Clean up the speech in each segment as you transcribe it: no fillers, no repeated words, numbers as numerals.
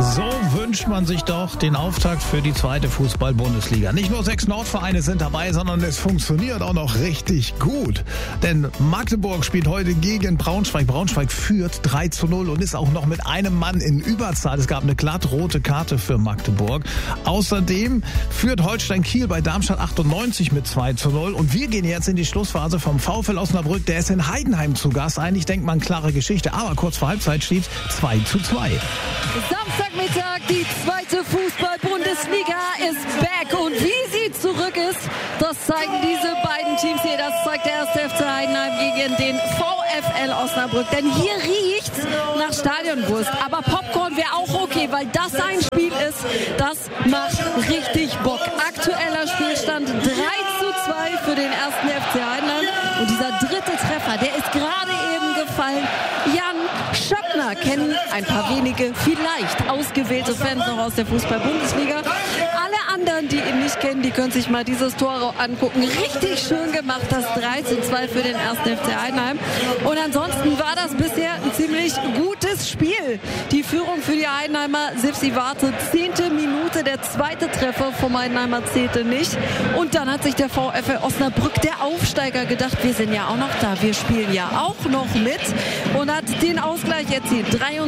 So wünscht man sich doch den Auftakt für die zweite Fußball-Bundesliga. Nicht nur 6 Nordvereine sind dabei, sondern es funktioniert auch noch richtig gut. Denn Magdeburg spielt heute gegen Braunschweig. Braunschweig führt 3:0 und ist auch noch mit einem Mann in Überzahl. Es gab eine glattrote Karte für Magdeburg. Außerdem führt Holstein Kiel bei Darmstadt 98 mit 2:0. Und wir gehen jetzt in die Schlussphase vom VfL Osnabrück. Der ist in Heidenheim zu Gast. Eigentlich denkt man, klare Geschichte. Aber kurz vor Halbzeit steht 2:2. Samstagmittag, die zweite Fußball-Bundesliga ist back. Und wie sie zurück ist, das zeigen diese beiden Teams hier. Das zeigt der 1. FC Heidenheim gegen den VfL Osnabrück. Denn hier riecht's nach Stadionwurst. Aber Popcorn wäre auch okay, weil das ein Spiel ist, das macht richtig Bock. Aktueller Spielstand 3:2 für den 1. FC Heidenheim. Und dieser dritte Treffer, der ist gerade eben gefallen. Jan Schöppner kennen ein paar wenige, vielleicht ausgewählte Fans noch aus der Fußball-Bundesliga. Alle anderen, die ihn nicht kennen, die können sich mal dieses Tor angucken. Richtig schön gemacht, das 3:2 für den 1. FC Heidenheim. Und ansonsten war das bisher ein ziemlich gutes Spiel. Die Führung für die Heidenheimer, Sipsi Warte, 10. Minute, der zweite Treffer vom Heidenheimer zählte nicht. Und dann hat sich der VfL Osnabrück, der Aufsteiger, gedacht, wir sind ja auch noch da, wir spielen ja auch noch mit. Und hat den Ausgleich erzielt.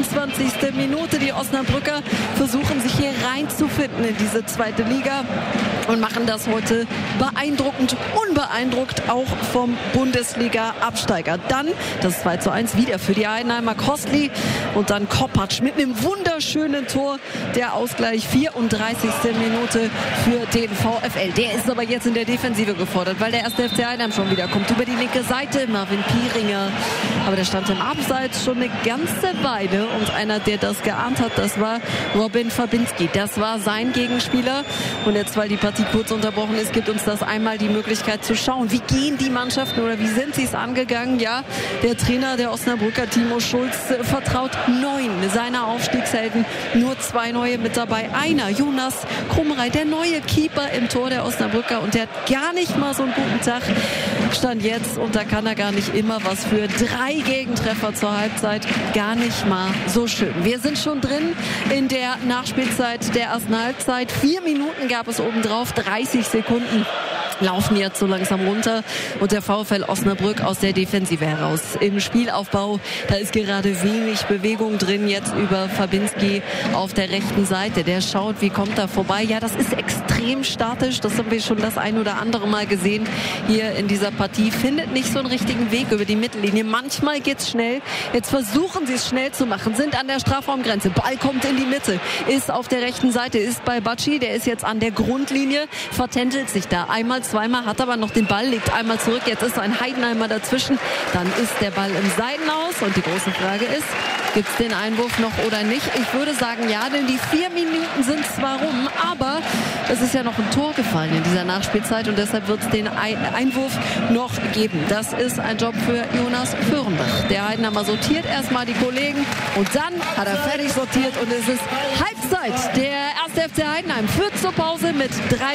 23. Minute, die Osnabrücker versuchen sich hier reinzufinden in diese zweite Liga und machen das heute beeindruckend, unbeeindruckt auch vom Bundesliga-Absteiger. Dann das 2:1 wieder für die Heidenheimer, Kostli und dann Kopacz mit einem wunderschönen Tor. Der Ausgleich 34. Minute für den VfL. Der ist aber jetzt in der Defensive gefordert, weil der 1. FC Heidenheim schon wieder kommt. Über die linke Seite Marvin Pieringer. Aber der stand im Abseits schon eine ganze Weile und einer, der das geahnt hat, das war Robin Fabinski. Das war sein Gegenspieler. Und jetzt, weil die Partie kurz unterbrochen ist, gibt uns das einmal die Möglichkeit zu schauen, wie gehen die Mannschaften oder wie sind sie es angegangen. Ja, der Trainer der Osnabrücker, Timo Schulz, vertraut 9 seiner Aufstiegshelden. Nur 2 neue mit dabei. Einer, Jonas Krummerei, der neue Keeper im Tor der Osnabrücker. Und der hat gar nicht mal so einen guten Tag. Stand jetzt, und da kann er gar nicht immer was für. 3 Gegentreffer zur Halbzeit. Gar nicht mal so schön. Wir sind schon drin in der Nachspielzeit der ersten Halbzeit. 4 Minuten gab es obendrauf, 30 Sekunden laufen jetzt so langsam runter und der VfL Osnabrück aus der Defensive heraus. Im Spielaufbau, da ist gerade wenig Bewegung drin, jetzt über Fabinski auf der rechten Seite. Der schaut, wie kommt er vorbei. Ja, das ist extrem statisch, das haben wir schon das ein oder andere Mal gesehen hier in dieser Partie. Findet nicht so einen richtigen Weg über die Mittellinie. Manchmal geht's schnell. Jetzt versuchen sie es schnell zu machen, sind an der Strafraumgrenze. Ball kommt in die Mitte, ist auf der rechten Seite, ist bei Bacci, der ist jetzt an der Grundlinie, vertändelt sich da einmal, zweimal, hat aber noch den Ball, legt einmal zurück, jetzt ist ein Heidenheimer dazwischen, dann ist der Ball im Seitenhaus und die große Frage ist, gibt es den Einwurf noch oder nicht? Ich würde sagen ja, denn die 4 Minuten sind zwar rum, aber es ist ja noch ein Tor gefallen in dieser Nachspielzeit und deshalb wird es den Einwurf noch geben. Das ist ein Job für Jonas Föhrenbach. Der Heidenheimer sortiert erstmal die Kollegen und dann hat er fertig sortiert und es ist Halbzeit. Der 1. FC Heidenheim führt zur Pause mit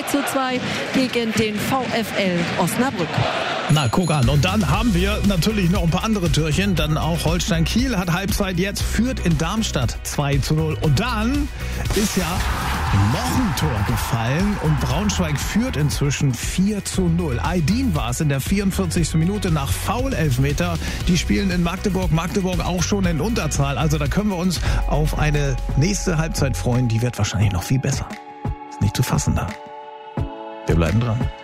3:2 gegen den VfL Osnabrück. Na, guck an. Und dann haben wir natürlich noch ein paar andere Türchen. Dann auch Holstein Kiel hat Halbzeit jetzt, führt in Darmstadt 2:0. Und dann ist ja noch ein Tor gefallen und Braunschweig führt inzwischen 4:0. Aydin war es in der 44. Minute nach Foul-Elfmeter. Die spielen in Magdeburg. Magdeburg auch schon in Unterzahl. Also da können wir uns auf eine nächste Halbzeit freuen. Die wird wahrscheinlich noch viel besser. Ist nicht zu fassen da. Wir bleiben dran.